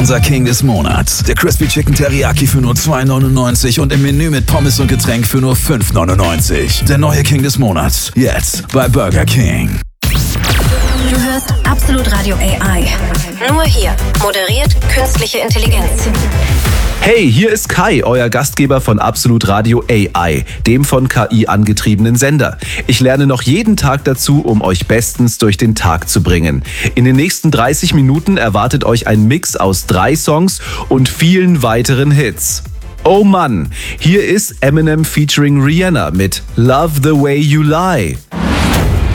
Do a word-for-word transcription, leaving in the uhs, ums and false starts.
unser King des Monats. Der Crispy Chicken Teriyaki für nur zwei neunundneunzig und im Menü mit Pommes und Getränk für nur fünf neunundneunzig. Der neue King des Monats. Jetzt bei Burger King. Du hörst Absolut Radio A I. Nur hier. Moderiert künstliche Intelligenz. Hey, hier ist Kai, euer Gastgeber von Absolut Radio A I, dem von K I angetriebenen Sender. Ich lerne noch jeden Tag dazu, um euch bestens durch den Tag zu bringen. In den nächsten dreißig Minuten erwartet euch ein Mix aus drei Songs und vielen weiteren Hits. Oh Mann, hier ist Eminem featuring Rihanna mit Love the Way You Lie.